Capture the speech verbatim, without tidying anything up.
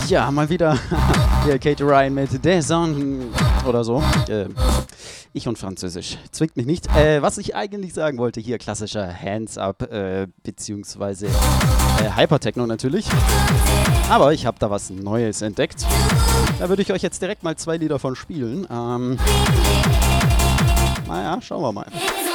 Ja, mal wieder hier Kate Ryan mit Der Son oder so. Äh, ich und Französisch. Zwingt mich nicht. Äh, was ich eigentlich sagen wollte, hier klassischer Hands-Up, äh, beziehungsweise äh, Hypertechno natürlich. Aber ich habe da was Neues entdeckt. Da würde ich euch jetzt direkt mal zwei Lieder von spielen. Ähm, naja, schauen wir mal.